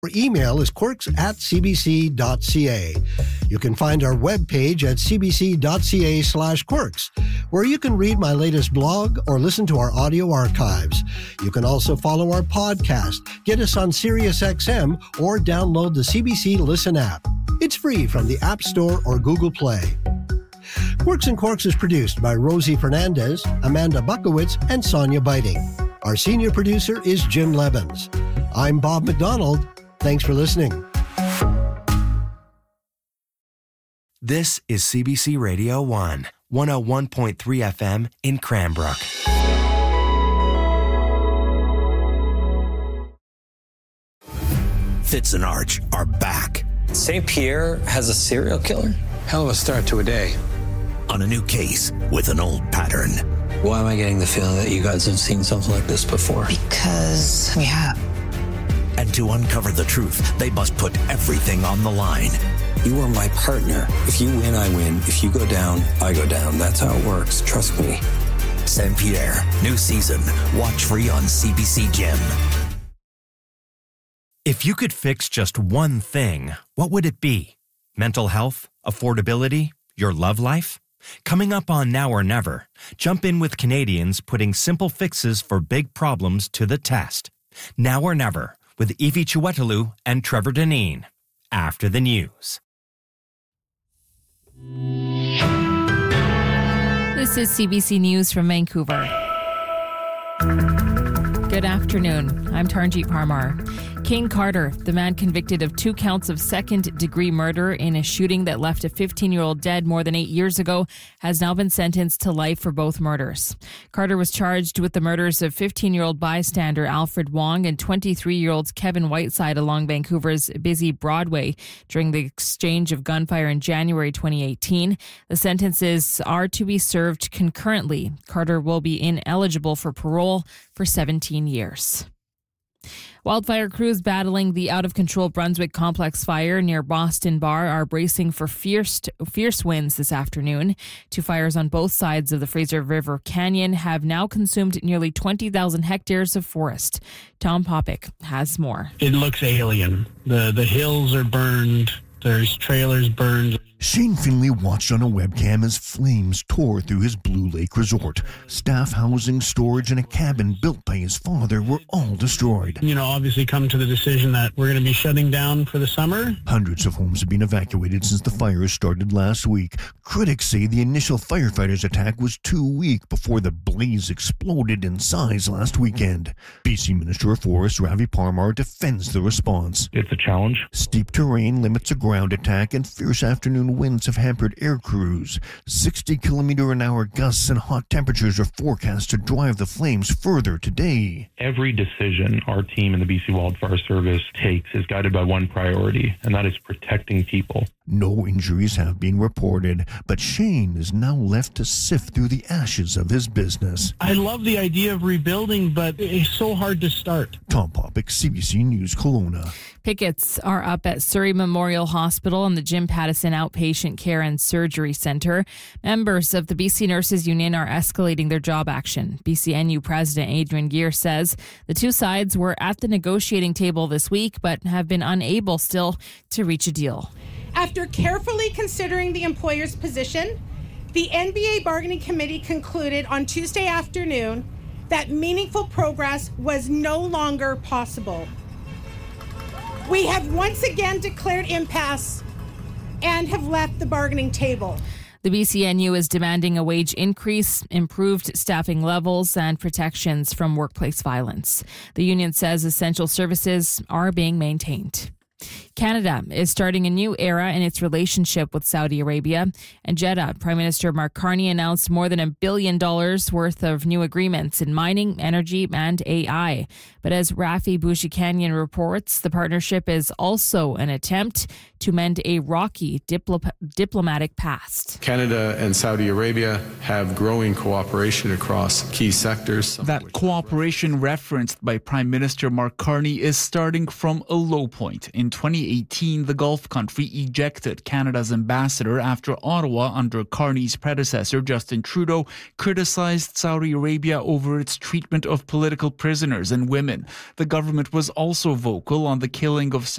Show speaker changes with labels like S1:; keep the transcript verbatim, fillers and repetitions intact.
S1: Our email is quirks at cbc.ca. You can find our webpage at cbc.ca slash quirks, where you can read my latest blog or listen to our audio archives. You can also follow our podcast, get us on SiriusXM, or download the C B C Listen app. It's free from the App Store or Google Play. Quirks and Quarks is produced by Rosie Fernandez, Amanda Buckowitz, and Sonia Biting. Our senior producer is Jim Lebbins. I'm Bob McDonald. Thanks for listening.
S2: This is C B C Radio one, one oh one point three F M in Cranbrook. Fitz and Arch are back.
S3: Saint Pierre has a serial killer?
S4: Hell of a start to a day.
S2: On a new case with an old pattern.
S3: Why am I getting the feeling that you guys have seen something like this before?
S5: Because we have.
S2: And to uncover the truth, they must put everything on the line.
S3: You are my partner. If you win, I win. If you go down, I go down. That's how it works. Trust me.
S2: Saint Pierre, new season. Watch free on C B C Gem. If you could fix just one thing, what would it be? Mental health? Affordability? Your love life? Coming up on Now or Never, jump in with Canadians putting simple fixes for big problems to the test. Now or Never, with Evie Chiwetelou and Trevor Deneen. After the news.
S6: This is C B C News from Vancouver. Good afternoon. I'm Tarnjeet Parmar. Kane Carter, the man convicted of two counts of second-degree murder in a shooting that left a fifteen-year-old dead more than eight years ago, has now been sentenced to life for both murders. Carter was charged with the murders of fifteen-year-old bystander Alfred Wong and twenty-three-year-old Kevin Whiteside along Vancouver's busy Broadway during the exchange of gunfire in January twenty eighteen. The sentences are to be served concurrently. Carter will be ineligible for parole for seventeen years. Wildfire crews battling the out-of-control Brunswick Complex fire near Boston Bar are bracing for fierce fierce winds this afternoon. Two fires on both sides of the Fraser River Canyon have now consumed nearly twenty thousand hectares of forest. Tom Popick has more.
S7: It looks alien. The, the hills are burned. There's trailers burned.
S8: Shane Finley watched on a webcam as flames tore through his Blue Lake resort. Staff housing, storage, and a cabin built by his father were all destroyed.
S7: You know, obviously come to the decision that we're going to be shutting down for the summer.
S8: Hundreds of homes have been evacuated since the fires started last week. Critics say the initial firefighters' attack was too weak before the blaze exploded in size last weekend. B C Minister of Forests Ravi Parmar defends the response.
S9: It's a challenge.
S8: Steep terrain limits a ground attack, and fierce afternoon winds have hampered air crews. sixty kilometer an hour gusts and hot temperatures are forecast to drive the flames further today.
S9: Every decision our team in the B C Wildfire Service takes is guided by one priority, and that is protecting people.
S8: No injuries have been reported, but Shane is now left to sift through the ashes of his business.
S7: I love the idea of rebuilding, but it's so hard to start.
S8: Tom Popick, C B C News, Kelowna.
S6: Pickets are up at Surrey Memorial Hospital and the Jim Pattison Outpatient Care and Surgery Centre. Members of the B C Nurses Union are escalating their job action. B C N U President Adrian Gear says the two sides were at the negotiating table this week, but have been unable still to reach a deal.
S10: After carefully considering the employer's position, the N B A Bargaining Committee concluded on Tuesday afternoon that meaningful progress was no longer possible. We have once again declared impasse and have left the bargaining table.
S6: The B C N U is demanding a wage increase, improved staffing levels, and protections from workplace violence. The union says essential services are being maintained. Canada is starting a new era in its relationship with Saudi Arabia. And Jeddah, Prime Minister Mark Carney announced more than a billion dollars worth of new agreements in mining, energy, and A I. But as Rafi Bouchikanyan reports, the partnership is also an attempt to mend a rocky diplo- diplomatic past.
S11: Canada and Saudi Arabia have growing cooperation across key sectors.
S12: That cooperation referenced by Prime Minister Mark Carney is starting from a low point in twenty twenty eighteen, the Gulf country ejected Canada's ambassador after Ottawa, under Carney's predecessor Justin Trudeau, criticized Saudi Arabia over its treatment of political prisoners and women. The government was also vocal on the killing of